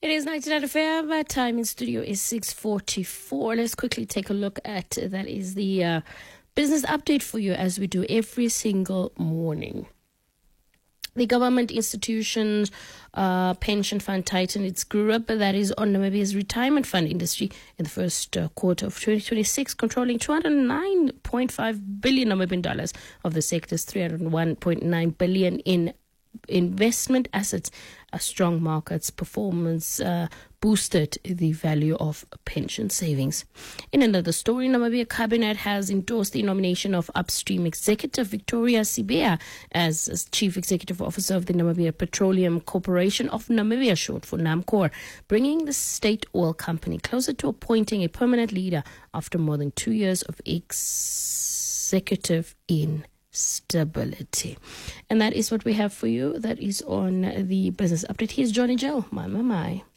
It is 99 FM. Time in studio is 6:44. Let's quickly take a look at that is the business update for you as we do every single morning. The government institutions pension fund tightened its grip that is on Namibia's retirement fund industry in the first quarter of 2026, controlling 209.5 billion Namibian dollars of the sector's 301.9 billion in investment assets. A strong market's performance boosted the value of pension savings. In another story, Namibia Cabinet has endorsed the nomination of upstream executive Victoria Sibea as Chief Executive Officer of the Namibia Petroleum Corporation of Namibia, short for NAMCOR, bringing the state oil company closer to appointing a permanent leader after more than 2 years of executive instability. And that is what we have for you. That is on the business update. Here's Johnny Joe. My.